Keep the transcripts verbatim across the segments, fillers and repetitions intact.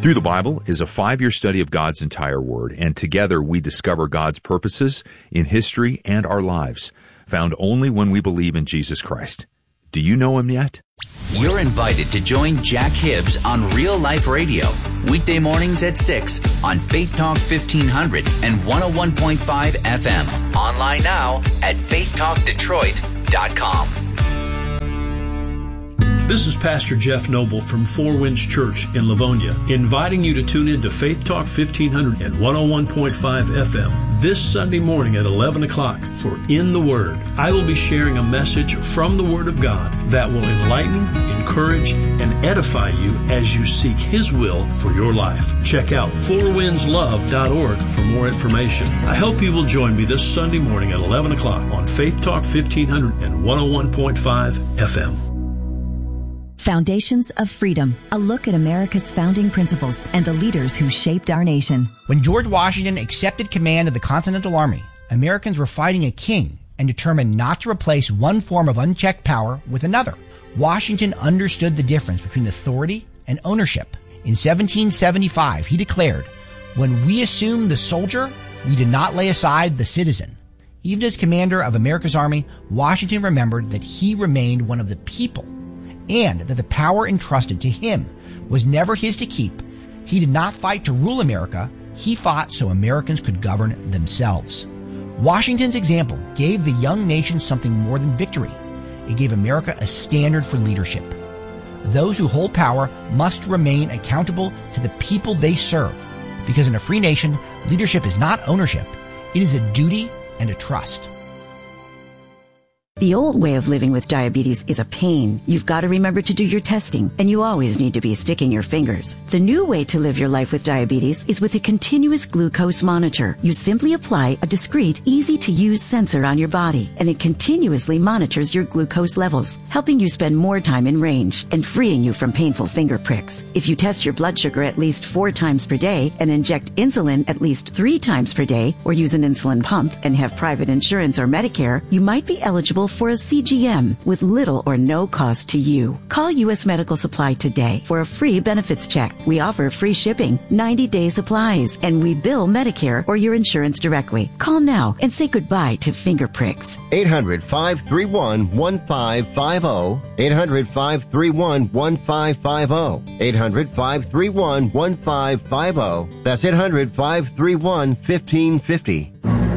Through the Bible is a five-year study of God's entire Word, and together we discover God's purposes in history and our lives, found only when we believe in Jesus Christ. Do you know Him yet? You're invited to join Jack Hibbs on Real Life Radio, weekday mornings at six on Faith Talk fifteen hundred and one oh one point five F M. Online now at faith talk detroit dot com. This is Pastor Jeff Noble from Four Winds Church in Livonia, inviting you to tune in to Faith Talk fifteen hundred and one oh one point five F M this Sunday morning at eleven o'clock for In the Word. I will be sharing a message from the Word of God that will enlighten, encourage, and edify you as you seek His will for your life. Check out four winds love dot org for more information. I hope you will join me this Sunday morning at eleven o'clock on Faith Talk fifteen hundred and one oh one point five F M. Foundations of Freedom, a look at America's founding principles and the leaders who shaped our nation. When George Washington accepted command of the Continental Army, Americans were fighting a king and determined not to replace one form of unchecked power with another. Washington understood the difference between authority and ownership. In seventeen seventy-five, he declared, "When we assume the soldier, we did not lay aside the citizen." Even as commander of America's army, Washington remembered that he remained one of the people, and that the power entrusted to him was never his to keep. He did not fight to rule America. He fought so Americans could govern themselves. Washington's example gave the young nation something more than victory. It gave America a standard for leadership. Those who hold power must remain accountable to the people they serve, because in a free nation, leadership is not ownership. It is a duty and a trust. The old way of living with diabetes is a pain. You've got to remember to do your testing, and you always need to be sticking your fingers. The new way to live your life with diabetes is with a continuous glucose monitor. You simply apply a discreet, easy-to-use sensor on your body, and it continuously monitors your glucose levels, helping you spend more time in range and freeing you from painful finger pricks. If you test your blood sugar at least four times per day and inject insulin at least three times per day, or use an insulin pump and have private insurance or Medicare, you might be eligible for a C G M with little or no cost to you. Call U S Medical Supply today for a free benefits check. We offer free shipping, ninety-day supplies, and we bill Medicare or your insurance directly. Call now and say goodbye to finger pricks. eight hundred, five three one, one five five zero. eight hundred, five three one, one five five zero. eight hundred, five three one, one five five zero. That's eight hundred, five three one, one five five zero.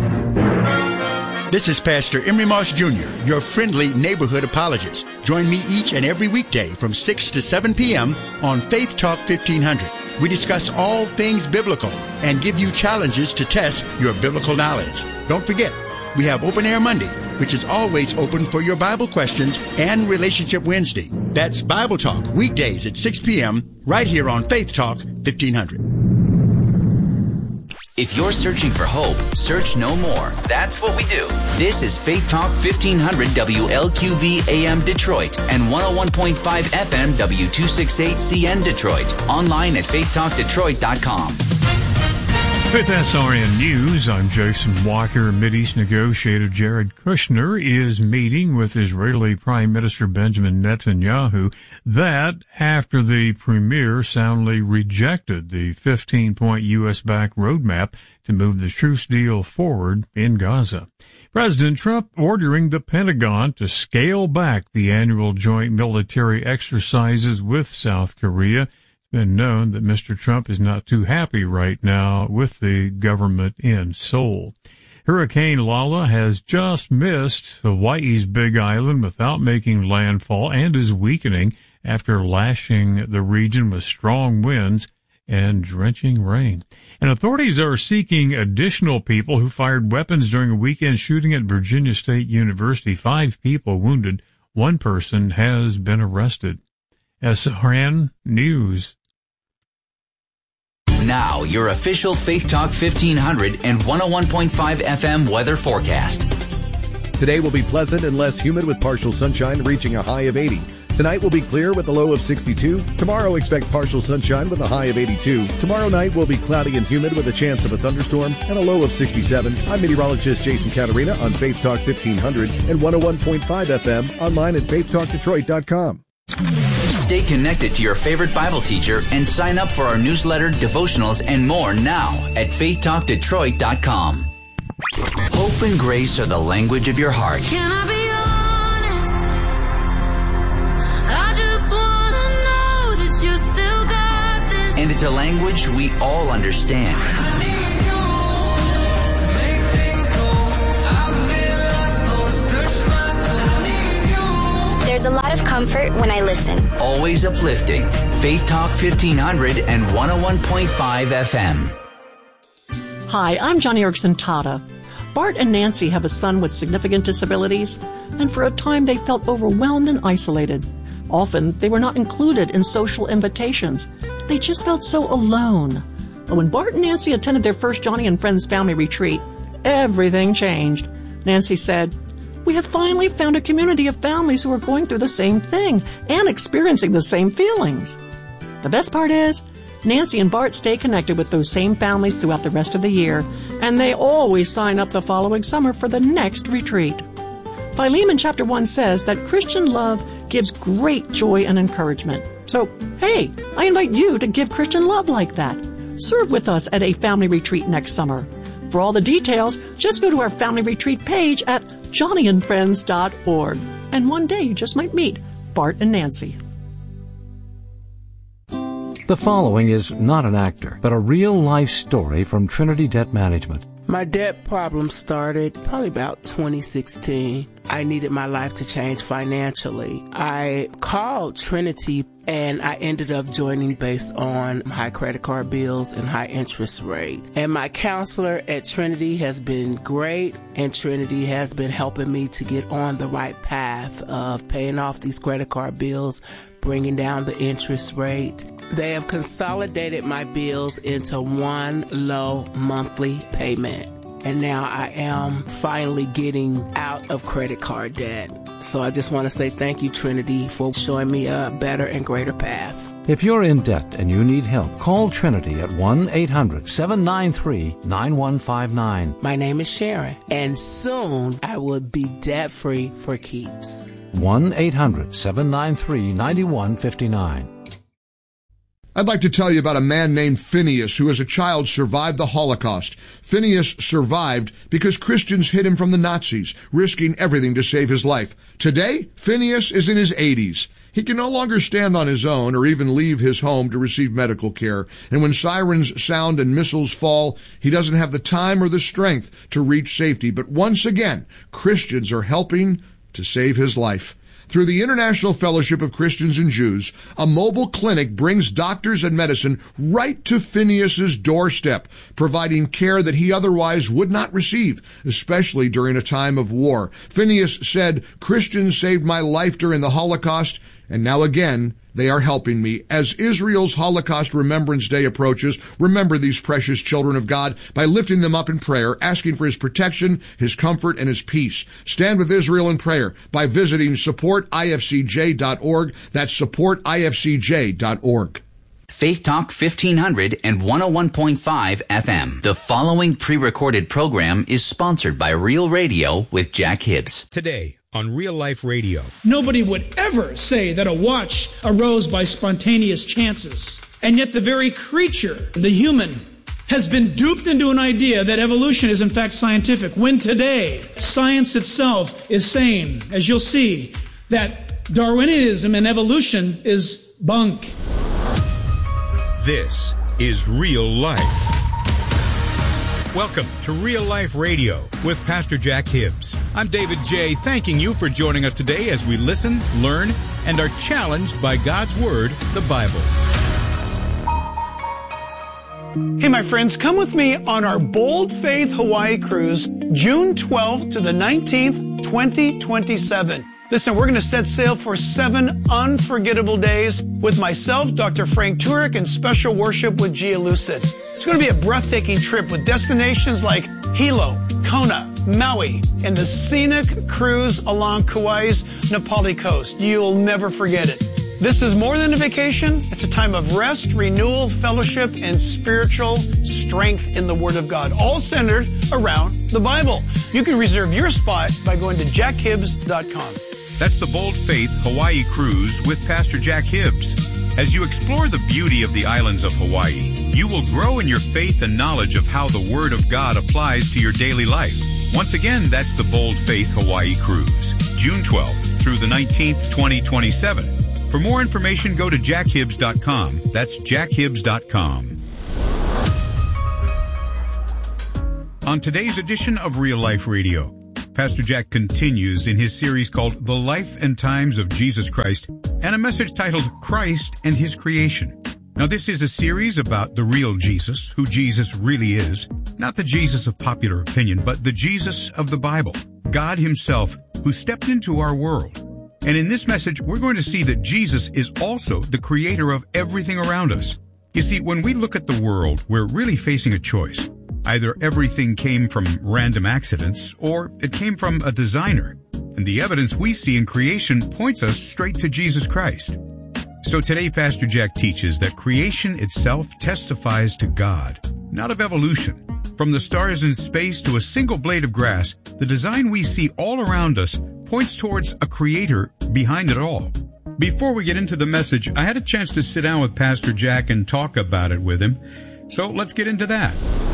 This is Pastor Emery Moss Junior, your friendly neighborhood apologist. Join me each and every weekday from six to seven p.m. on Faith Talk fifteen hundred. We discuss all things biblical and give you challenges to test your biblical knowledge. Don't forget, we have Open Air Monday, which is always open for your Bible questions, and Relationship Wednesday. That's Bible Talk, weekdays at six p.m. right here on Faith Talk fifteen hundred. If you're searching for hope, search no more. That's what we do. This is Faith Talk fifteen hundred W L Q V A M Detroit and one oh one point five F M W two sixty-eight C N Detroit. Online at faith talk detroit dot com. With S R N News, I'm Jason Walker. Mideast negotiator Jared Kushner is meeting with Israeli Prime Minister Benjamin Netanyahu. That after the premier soundly rejected the fifteen-point U S-backed roadmap to move the truce deal forward in Gaza. President Trump ordering the Pentagon to scale back the annual joint military exercises with South Korea. Been known that Mister Trump is not too happy right now with the government in Seoul. Hurricane Lala has just missed Hawaii's Big Island without making landfall and is weakening after lashing the region with strong winds and drenching rain. And authorities are seeking additional people who fired weapons during a weekend shooting at Virginia State University. Five people wounded. One person has been arrested. S R N News. Now, your official Faith Talk fifteen hundred and one oh one point five F M weather forecast. Today will be pleasant and less humid with partial sunshine reaching a high of eighty. Tonight will be clear with a low of sixty-two. Tomorrow expect partial sunshine with a high of eighty-two. Tomorrow night will be cloudy and humid with a chance of a thunderstorm and a low of sixty-seven. I'm meteorologist Jason Caterina on Faith Talk fifteen hundred and one oh one point five F M, online at faith talk detroit dot com. Stay connected to your favorite Bible teacher and sign up for our newsletter, devotionals, and more now at faith talk detroit dot com. Hope and grace are the language of your heart. Can I be honest? I just want to know that you still got this. And it's a language we all understand. I need you to make things go. I've been lost, Lord, search my soul. I need you. There's a lot of comfort when I listen. Always uplifting. Faith Talk fifteen hundred and one oh one point five F M. Hi, I'm Johnny Erickson Tata. Bart and Nancy have a son with significant disabilities, and for a time they felt overwhelmed and isolated. Often, they were not included in social invitations. They just felt so alone. But when Bart and Nancy attended their first Johnny and Friends family retreat, everything changed. Nancy said, "We have finally found a community of families who are going through the same thing and experiencing the same feelings." The best part is, Nancy and Bart stay connected with those same families throughout the rest of the year, and they always sign up the following summer for the next retreat. Philemon chapter one says that Christian love gives great joy and encouragement. So, hey, I invite you to give Christian love like that. Serve with us at a family retreat next summer. For all the details, just go to our family retreat page at johnny and friends dot org. And one day you just might meet Bart and Nancy. The following is not an actor, but a real-life story from Trinity Debt Management. My debt problem started probably about twenty sixteen. I needed my life to change financially. I called Trinity and I ended up joining based on high credit card bills and high interest rate. And my counselor at Trinity has been great, and Trinity has been helping me to get on the right path of paying off these credit card bills, bringing down the interest rate. They have consolidated my bills into one low monthly payment. And now I am finally getting out of credit card debt. So I just want to say thank you, Trinity, for showing me a better and greater path. If you're in debt and you need help, call Trinity at one eight hundred seven nine three nine one five nine. My name is Sharon, and soon I will be debt-free for keeps. one eight hundred seven nine three nine one five nine. I'd like to tell you about a man named Phineas who as a child survived the Holocaust. Phineas survived because Christians hid him from the Nazis, risking everything to save his life. Today, Phineas is in his eighties. He can no longer stand on his own or even leave his home to receive medical care. And when sirens sound and missiles fall, he doesn't have the time or the strength to reach safety. But once again, Christians are helping to save his life. Through the International Fellowship of Christians and Jews, a mobile clinic brings doctors and medicine right to Phineas's doorstep, providing care that he otherwise would not receive, especially during a time of war. Phineas said, "Christians saved my life during the Holocaust, and now again, they are helping me." As Israel's Holocaust Remembrance Day approaches, remember these precious children of God by lifting them up in prayer, asking for his protection, his comfort, and his peace. Stand with Israel in prayer by visiting support I F C J dot org. That's support I F C J dot org. Faith Talk fifteen hundred and one oh one point five F M. The following pre-recorded program is sponsored by Real Radio with Jack Hibbs. Today on Real Life Radio. Nobody would ever say that a watch arose by spontaneous chances. And yet the very creature, the human, has been duped into an idea that evolution is in fact scientific, when today science itself is saying, as you'll see, that Darwinism and evolution is bunk. This is Real Life. Welcome to Real Life Radio with Pastor Jack Hibbs. I'm David J., thanking you for joining us today as we listen, learn, and are challenged by God's Word, the Bible. Hey, my friends, come with me on our Bold Faith Hawaii cruise, June twelfth to the nineteenth, twenty twenty-seven. Listen, we're going to set sail for seven unforgettable days with myself, Doctor Frank Turek, and special worship with Gia Lucid. It's going to be a breathtaking trip with destinations like Hilo, Kona, Maui, and the scenic cruise along Kauai's Napali coast. You'll never forget it. This is more than a vacation. It's a time of rest, renewal, fellowship, and spiritual strength in the Word of God, all centered around the Bible. You can reserve your spot by going to jack hibbs dot com. That's the Bold Faith Hawaii Cruise with Pastor Jack Hibbs. As you explore the beauty of the islands of Hawaii, you will grow in your faith and knowledge of how the Word of God applies to your daily life. Once again, that's the Bold Faith Hawaii Cruise, June twelfth through the nineteenth, twenty twenty-seven. For more information, go to jack hibbs dot com. That's jack hibbs dot com. On today's edition of Real Life Radio, Pastor Jack continues in his series called The Life and Times of Jesus Christ, and a message titled Christ and His Creation. Now, this is a series about the real Jesus, who Jesus really is. Not the Jesus of popular opinion, but the Jesus of the Bible, God Himself, who stepped into our world. And in this message, we're going to see that Jesus is also the creator of everything around us. You see, when we look at the world, we're really facing a choice. Either everything came from random accidents, or it came from a designer. And the evidence we see in creation points us straight to Jesus Christ. So today, Pastor Jack teaches that creation itself testifies to God, not of evolution. From the stars in space to a single blade of grass, the design we see all around us points towards a creator behind it all. Before we get into the message, I had a chance to sit down with Pastor Jack and talk about it with him. So let's get into that.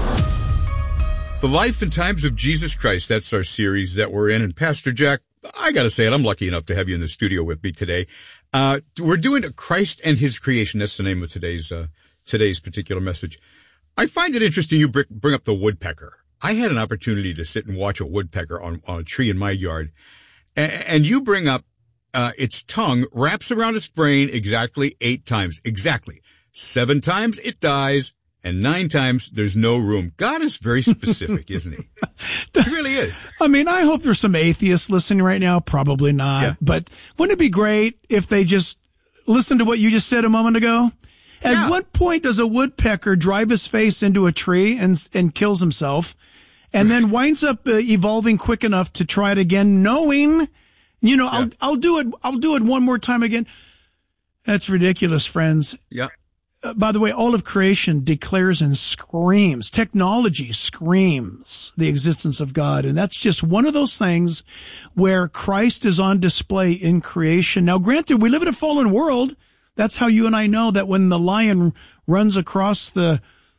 The Life and Times of Jesus Christ, that's our series that we're in. And Pastor Jack, I got to say it, I'm lucky enough to have you in the studio with me today. Uh, we're doing a Christ and His Creation. That's the name of today's, uh, today's particular message. I find it interesting you bring up the woodpecker. I had an opportunity to sit and watch a woodpecker on, on a tree in my yard. And, and you bring up, uh, its tongue wraps around its brain exactly eight times. Exactly. Seven times it dies. And nine times, there's no room. God is very specific, isn't He? He really is. I mean, I hope there's some atheists listening right now. Probably not. Yeah. But wouldn't it be great if they just listened to what you just said a moment ago? At yeah. what point does a woodpecker drive his face into a tree and and kills himself, and then winds up uh, evolving quick enough to try it again, knowing, you know, yeah. I'll I'll do it. I'll do it one more time again. That's ridiculous, friends. Yeah. Uh, by the way, all of creation declares and screams, technology screams the existence of God. And that's just one of those things where Christ is on display in creation. Now, granted, we live in a fallen world. That's how you and I know that when the lion runs across the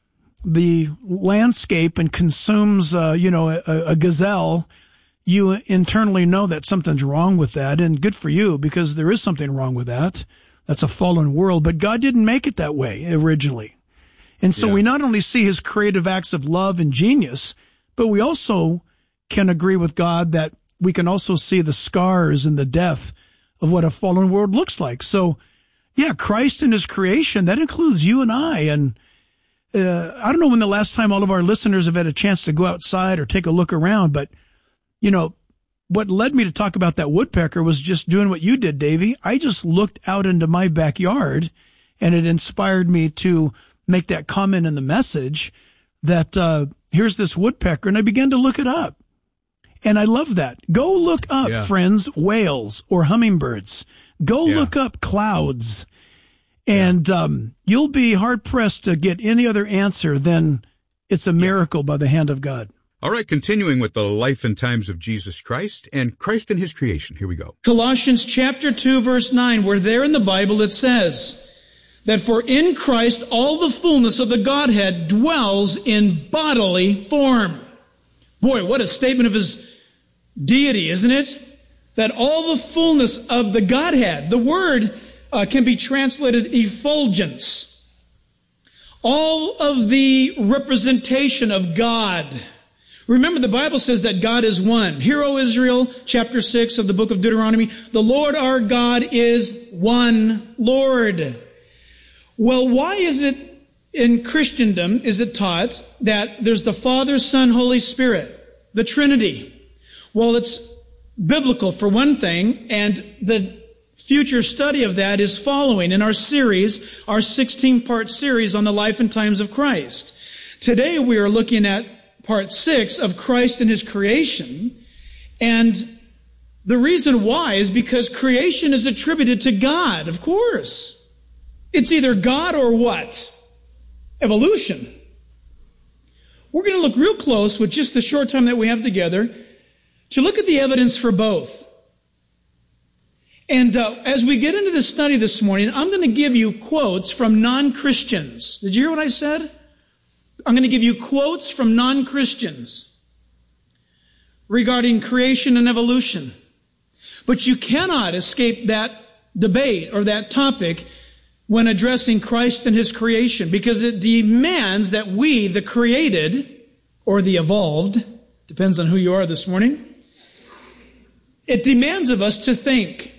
the landscape and consumes, uh, you know, a, a gazelle, you internally know that something's wrong with that. And good for you, because there is something wrong with that. That's a fallen world, but God didn't make it that way originally. And so yeah. we not only see His creative acts of love and genius, but we also can agree with God that we can also see the scars and the death of what a fallen world looks like. So, yeah, Christ and His creation, that includes you and I. And uh, I don't know when the last time all of our listeners have had a chance to go outside or take a look around, but, you know, what led me to talk about that woodpecker was just doing what you did, Davey. I just looked out into my backyard, and it inspired me to make that comment in the message that uh here's this woodpecker, and I began to look it up. And I love that. Go look up, yeah. friends, whales or hummingbirds. Go yeah. look up clouds, and yeah. um you'll be hard-pressed to get any other answer than it's a miracle yeah. by the hand of God. All right, continuing with the life and times of Jesus Christ and Christ and His creation. Here we go. Colossians chapter two, verse nine, where there in the Bible it says that for in Christ all the fullness of the Godhead dwells in bodily form. Boy, what a statement of His deity, isn't it? That all the fullness of the Godhead, the word uh, can be translated effulgence. All of the representation of God. Remember, the Bible says that God is one. Hear, O Israel, chapter six of the book of Deuteronomy, the Lord our God is one Lord. Well, why is it in Christendom is it taught that there's the Father, Son, Holy Spirit, the Trinity? Well, it's biblical for one thing, and the future study of that is following in our series, our sixteen-part series on the life and times of Christ. Today we are looking at part six of Christ and His creation. And the reason why is because creation is attributed to God, of course. It's either God or what? Evolution. We're going to look real close with just the short time that we have together to look at the evidence for both. And uh, as we get into the study this morning, I'm going to give you quotes from non-Christians. Did you hear what I said? I'm going to give you quotes from non-Christians regarding creation and evolution. But you cannot escape that debate or that topic when addressing Christ and His creation, because it demands that we, the created, or the evolved, depends on who you are this morning, it demands of us to think.